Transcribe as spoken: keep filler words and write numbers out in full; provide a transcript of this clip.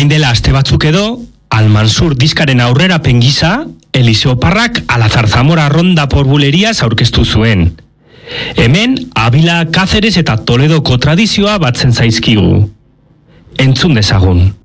Orain dela aste batzuk edo, Almansur diskaren aurrera pengisa, Eliseo Parrak Alazar Zamora Ronda Porbuleriaz aurkeztu zuen. Hemen, Abila, Cáceres eta Toledoko tradizioa batzen zaizkigu. Entzun dezagun.